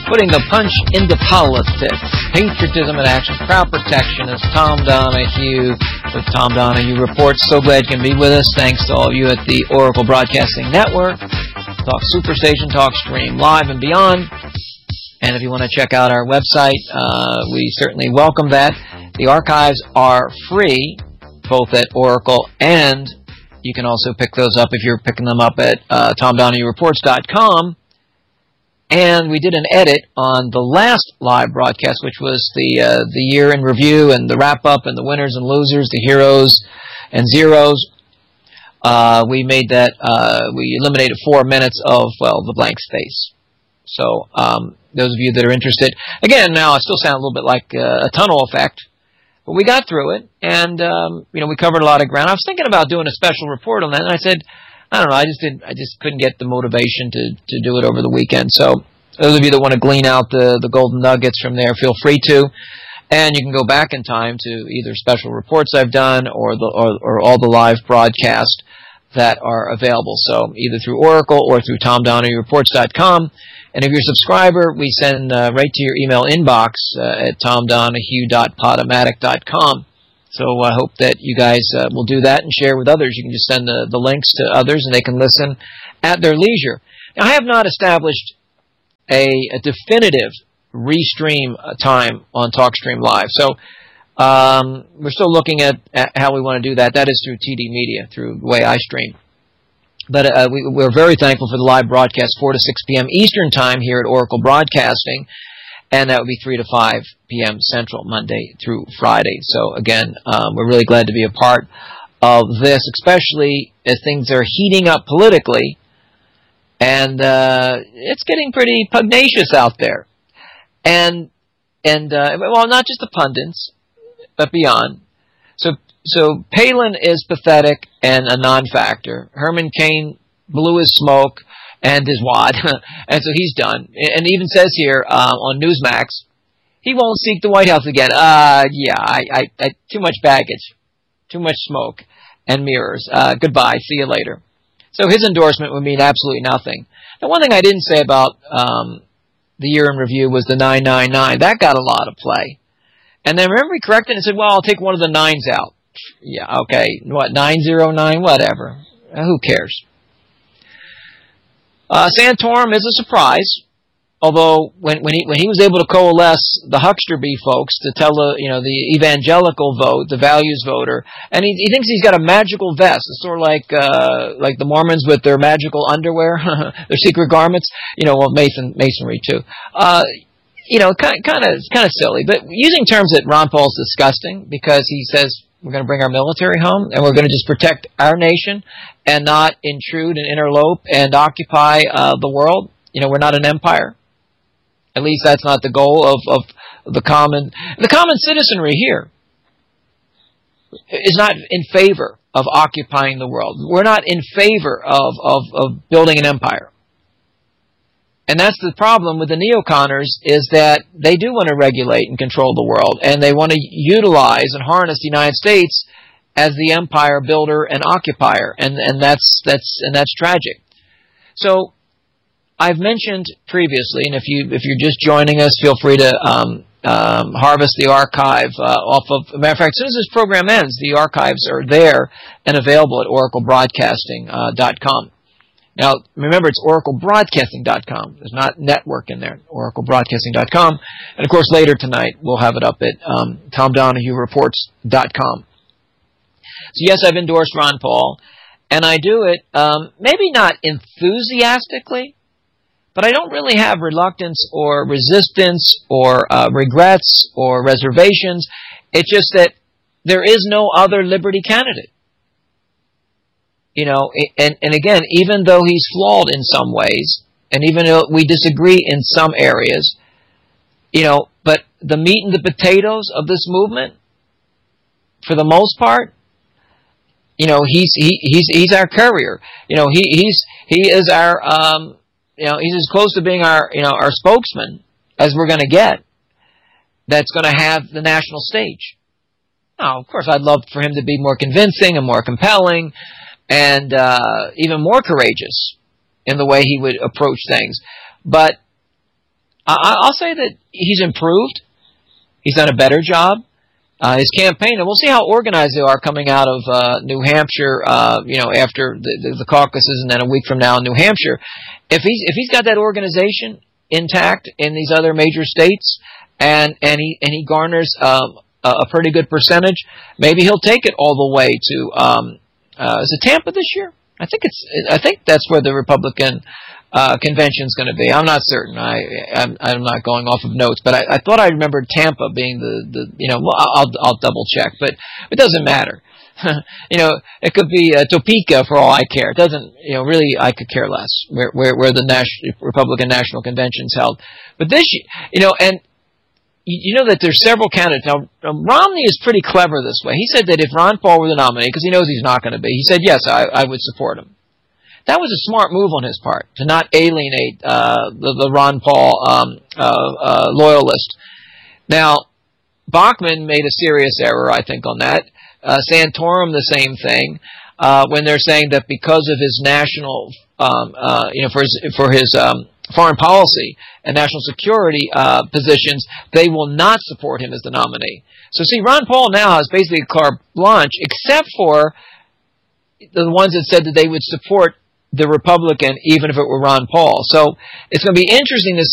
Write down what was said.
putting the punch into politics, patriotism in action, crowd protectionist Tom Donahue with Tom Donahue Reports. So glad you can be with us. Thanks to all of you at the Oracle Broadcasting Network, Talk Superstation, Talk Stream Live and beyond. And if you want to check out our website, we certainly welcome that. The archives are free, both at Oracle, and you can also pick those up if you're picking them up at TomDonahueReports.com. And we did an edit on the last live broadcast, which was the year in review and the wrap-up and the winners and losers, the heroes and zeros. We made that, we eliminated 4 minutes of, well, the blank space. So those of you that are interested, again, now I still sound a little bit like a tunnel effect, but we got through it, and we covered a lot of ground. I was thinking about doing a special report on that, and I said, I don't know, I just couldn't get the motivation to do it over the weekend. So those of you that want to glean out the golden nuggets from there, feel free to. And you can go back in time to either special reports I've done or all the live broadcasts that are available. So either through Oracle or through TomDonahueReports.com. And if you're a subscriber, we send right to your email inbox at tomdonahue.podomatic.com. So I hope that you guys will do that and share with others. You can just send the links to others, and they can listen at their leisure. Now, I have not established a definitive restream time on TalkStream Live. So we're still looking at how we want to do that. That is through TD Media, through the way I stream. But we're very thankful for the live broadcast, 4 to 6 p.m. Eastern Time here at Oracle Broadcasting. And that would be 3 to 5 p.m. Central, Monday through Friday. So, again, we're really glad to be a part of this, especially as things are heating up politically. And it's getting pretty pugnacious out there. And not just the pundits, but beyond. So Palin is pathetic and a non-factor. Herman Cain blew his smoke and his wad, and so he's done. And he even says here on Newsmax, he won't seek the White House again. I too much baggage, too much smoke and mirrors. Goodbye, see you later. So his endorsement would mean absolutely nothing. Now, one thing I didn't say about the year in review was the 999. That got a lot of play. And then remember he corrected and said, well, I'll take one of the nines out. Yeah, okay, 909, whatever. Who cares? Santorum is a surprise, although when he was able to coalesce the Huckster Bee folks to tell the evangelical vote, the values voter, and he thinks he's got a magical vest. It's sort of like the Mormons with their magical underwear, their secret garments. Masonry too. Kind of silly, but using terms that Ron Paul's disgusting because he says we're going to bring our military home and we're going to just protect our nation and not intrude and interlope and occupy the world. We're not an empire. At least that's not the goal of the common citizenry here is not in favor of occupying the world. We're not in favor of building an empire. And that's the problem with the neoconners is that they do want to regulate and control the world, and they want to utilize and harness the United States as the empire builder and occupier, and that's tragic. So I've mentioned previously, and if you're just joining us, feel free to harvest the archive off of. Matter of fact, as soon as this program ends, the archives are there and available at oraclebroadcasting.com. Now, remember, it's oraclebroadcasting.com. There's not network in there, oraclebroadcasting.com. And, of course, later tonight, we'll have it up at TomDonahueReports.com. So, yes, I've endorsed Ron Paul, and I do it maybe not enthusiastically, but I don't really have reluctance or resistance or regrets or reservations. It's just that there is no other liberty candidate. And again, even though he's flawed in some ways, and even though we disagree in some areas, but the meat and the potatoes of this movement, for the most part, he's our courier. He is our, he's as close to being our spokesman as we're going to get. That's going to have the national stage. Now, of course, I'd love for him to be more convincing and more compelling, and even more courageous in the way he would approach things. But I'll say that he's improved. He's done a better job. His campaign, and we'll see how organized they are coming out of New Hampshire. After the caucuses, and then a week from now in New Hampshire. If he's got that organization intact in these other major states, and he garners a pretty good percentage, maybe he'll take it all the way to is it Tampa this year? I think that's where the Republican convention's going to be. I'm not certain. I'm not going off of notes, but I thought I remembered Tampa being I'll double check, but it doesn't matter. It could be Topeka for all I care. It doesn't, really, I could care less where the Republican National Convention's held. But this, and that there's several candidates. Now, Romney is pretty clever this way. He said that if Ron Paul were the nominee, because he knows he's not going to be, he said, yes, I would support him. That was a smart move on his part, to not alienate the Ron Paul loyalist. Now, Bachmann made a serious error, I think, on that. Santorum, the same thing, when they're saying that because of his national, for his foreign policy and national security positions, they will not support him as the nominee. So, see, Ron Paul now has basically carte blanche, except for the ones that said that they would support the Republican, even if it were Ron Paul. So it's going to be interesting to